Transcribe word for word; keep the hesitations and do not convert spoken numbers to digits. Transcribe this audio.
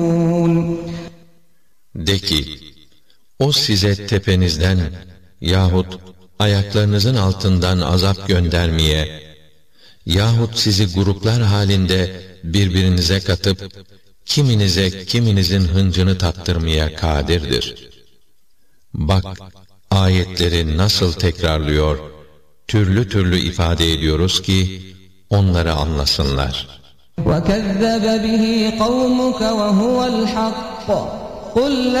De ki, o size tepenizden yahut ayaklarınızın altından azap göndermeye yahut sizi gruplar halinde birbirinize katıp kiminize kiminizin hıncını tattırmaya kadirdir. Bak, ayetleri nasıl tekrarlıyor, türlü türlü ifade ediyoruz ki onları anlasınlar. وَكَذَّبَ بِهِ قَوْمُكَ وَهُوَ الْحَقُّ قُلْ